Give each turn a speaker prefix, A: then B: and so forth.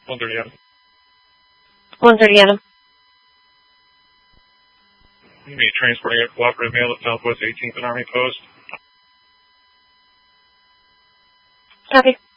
A: 1:30 Adam.
B: 1:30 Adam.
A: Me transporting a cooperative mail at Southwest 18th and Army Post.
B: Copy.